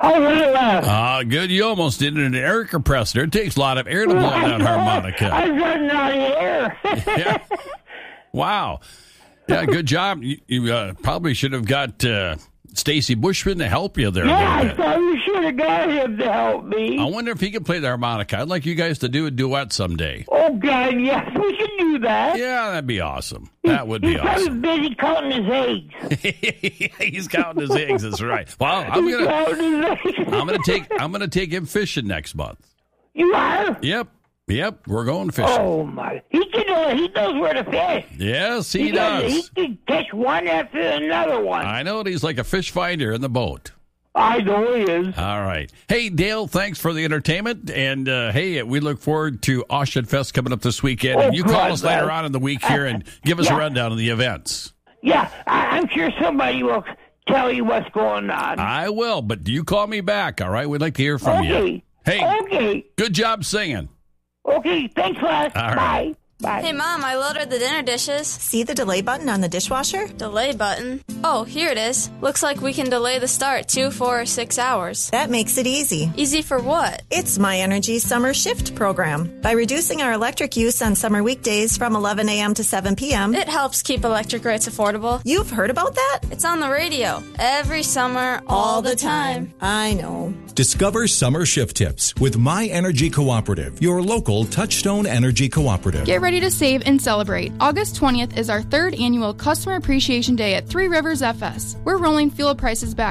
Oh, really? Good. You almost did an air compressor. It takes a lot of air to blow that harmonica. I'm running out of air. Yeah. Wow. Yeah, good job. You probably should have got Stacy Bushman to help you there. Yeah, I thought you should have got him to help me. I wonder if he could play the harmonica. I'd like you guys to do a duet someday. Oh, God, yes, we can do that. Yeah, that'd be awesome. That would be awesome. He's busy counting his eggs. He's counting his eggs. That's right. Well, I'm gonna take him fishing next month. You are? Yep. We're going fishing. Oh my! He knows where to fish. Yes, he does. He can catch one after another one. I know it. He's like a fish finder in the boat. I know he is. All right. Hey, Dale, thanks for the entertainment. And, hey, we look forward to Ocean Fest coming up this weekend. And you call us later on in the week here and give us a rundown of the events. Yeah, I'm sure somebody will tell you what's going on. I will, but you call me back, all right? We'd like to hear from you. Hey, okay. Good job singing. Okay, thanks, Les. All right. Bye. Bye. Hey, Mom, I loaded the dinner dishes. See the delay button on the dishwasher? Delay button? Oh, here it is. Looks like we can delay the start 2, 4, or 6 hours. That makes it easy. Easy for what? It's My Energy Summer Shift program. By reducing our electric use on summer weekdays from 11 a.m. to 7 p.m., It helps keep electric rates affordable. You've heard about that? It's on the radio. Every summer, all the time. I know. Discover summer shift tips with My Energy Cooperative, your local Touchstone Energy Cooperative. Get ready to save and celebrate. August 20th is our 3rd annual Customer Appreciation Day at Three Rivers FS. We're rolling fuel prices back